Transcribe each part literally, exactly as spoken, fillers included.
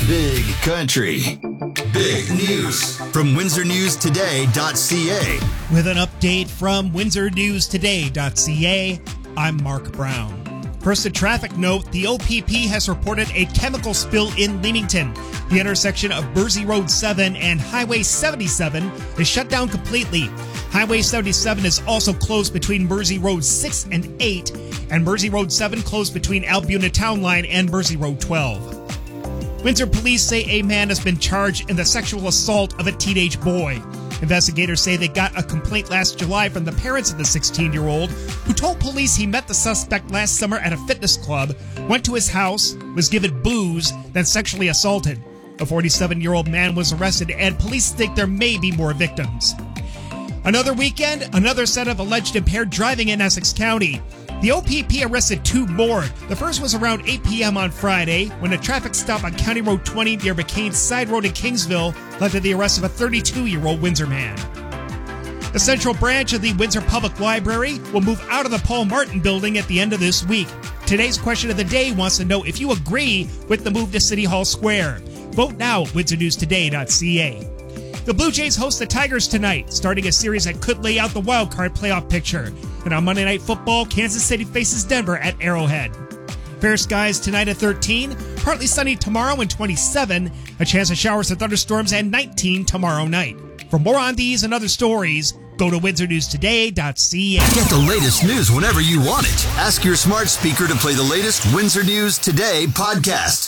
Big Country. Big News from Windsor News Today dot C A. With an update from Windsor News Today dot C A, I'm Mark Brown. First, a traffic note. The O P P has reported a chemical spill in Leamington. The intersection of Bursey Road seven and Highway seventy-seven is shut down completely. Highway seventy-seven is also closed between Bursey Road six and eight, and Bursey Road seven closed between Albiona Town Line and Bursey Road twelve. Windsor police say a man has been charged in the sexual assault of a teenage boy. Investigators say they got a complaint last July from the parents of the sixteen-year-old who told police he met the suspect last summer at a fitness club, went to his house, was given booze, then sexually assaulted. A forty-seven-year-old man was arrested, and police think there may be more victims. Another weekend, another set of alleged impaired driving in Essex County. The O P P arrested two more. The first was around eight p.m. on Friday when a traffic stop on County Road twenty near McCain's Side Road in Kingsville led to the arrest of a thirty-two-year-old Windsor man. The Central Branch of the Windsor Public Library will move out of the Paul Martin building at the end of this week. Today's question of the day wants to know if you agree with the move to City Hall Square. Vote now at Windsor News Today dot C A. The Blue Jays host the Tigers tonight, starting a series that could lay out the wild card playoff picture. And on Monday Night Football, Kansas City faces Denver at Arrowhead. Fair skies tonight at thirteen, partly sunny tomorrow and twenty-seven, a chance of showers and thunderstorms and nineteen tomorrow night. For more on these and other stories, go to Windsor News Today dot C A. Get the latest news whenever you want it. Ask your smart speaker to play the latest Windsor News Today podcast.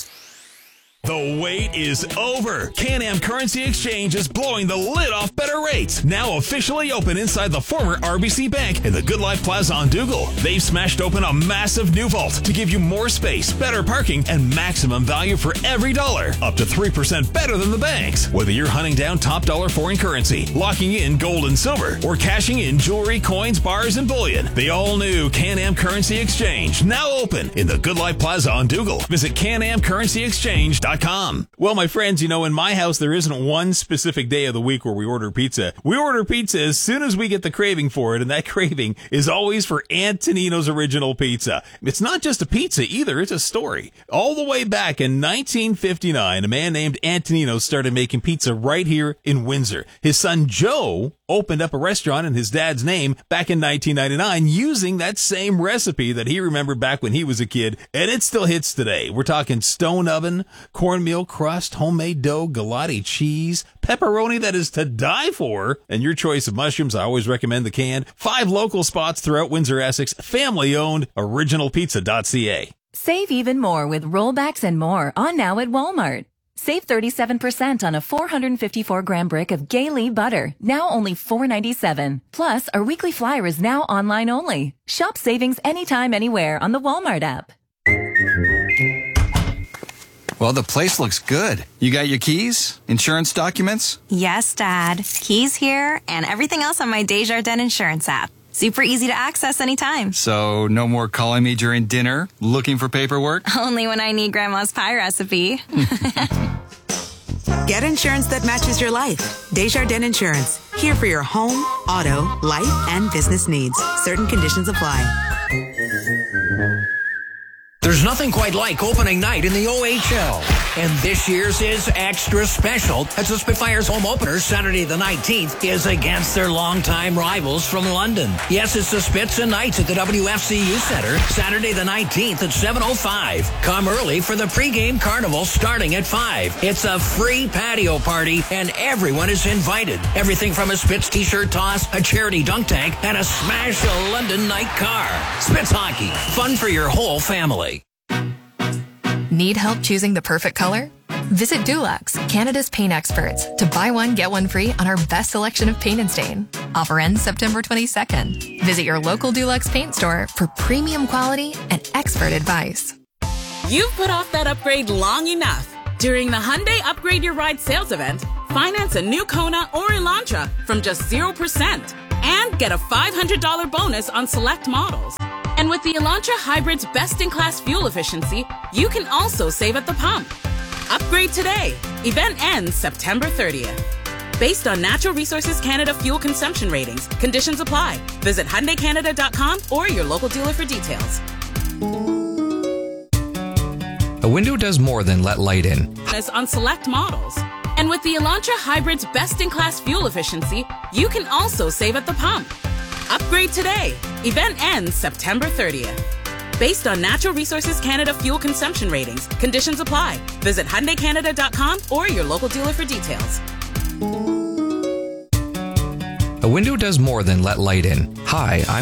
The wait is over. Can-Am Currency Exchange is blowing the lid off better rates. Now officially open inside the former R B C Bank in the Good Life Plaza on Dougal. They've smashed open a massive new vault to give you more space, better parking, and maximum value for every dollar. Up to three percent better than the banks. Whether you're hunting down top dollar foreign currency, locking in gold and silver, or cashing in jewelry, coins, bars, and bullion, the all-new Can-Am Currency Exchange now open in the Good Life Plaza on Dougal. Visit can am currency exchange dot com. Well, my friends, you know, in my house, there isn't one specific day of the week where we order pizza. We order pizza as soon as we get the craving for it, and that craving is always for Antonino's Original Pizza. It's not just a pizza either, it's a story. All the way back in nineteen fifty-nine, a man named Antonino started making pizza right here in Windsor. His son Joe opened up a restaurant in his dad's name back in nineteen ninety-nine using that same recipe that he remembered back when he was a kid, and it still hits today. We're talking stone oven, cornmeal crust, homemade dough, galati cheese, pepperoni that is to die for, and your choice of mushrooms. I always recommend the canned. Five local spots throughout Windsor, Essex, family-owned, original pizza dot C A. Save even more with rollbacks and more on now at Walmart. Save thirty-seven percent on a four hundred fifty-four gram brick of Gaylee butter, now only four dollars and ninety-seven cents. Plus, our weekly flyer is now online only. Shop savings anytime, anywhere on the Walmart app. Well, the place looks good. You got your keys? Insurance documents? Yes, Dad. Keys here and everything else on my Desjardins Insurance app. Super easy to access anytime. So, no more calling me during dinner, looking for paperwork? Only when I need Grandma's pie recipe. Get insurance that matches your life. Desjardins Insurance. Here for your home, auto, life, and business needs. Certain conditions apply. There's nothing quite like opening night in the O H L. And this year's is extra special as the Spitfires home opener Saturday the nineteenth is against their longtime rivals from London. Yes, it's the Spits and Knights at the W F C U Center Saturday the nineteenth at seven oh five. Come early for the pregame carnival starting at five. It's a free patio party and everyone is invited. Everything from a Spits t-shirt toss, a charity dunk tank, and a smash a London night car. Spits Hockey, fun for your whole family. Need help choosing the perfect color? Visit Dulux, Canada's paint experts, to buy one, get one free on our best selection of paint and stain. Offer ends September twenty-second. Visit your local Dulux paint store for premium quality and expert advice. You've put off that upgrade long enough. During the Hyundai Upgrade Your Ride sales event, finance a new Kona or Elantra from just zero percent and get a five hundred dollars bonus on select models. And with the Elantra Hybrid's best-in-class fuel efficiency, you can also save at the pump. Upgrade today. Event ends September thirtieth. Based on Natural Resources Canada fuel consumption ratings, conditions apply. Visit Hyundai Canada dot com or your local dealer for details. A window does more than let light in. On select models. And with the Elantra Hybrid's best-in-class fuel efficiency, you can also save at the pump. Upgrade today. Event ends September thirtieth. Based on Natural Resources Canada fuel consumption ratings, conditions apply. Visit Hyundai Canada dot com or your local dealer for details. A window does more than let light in. Hi, I'm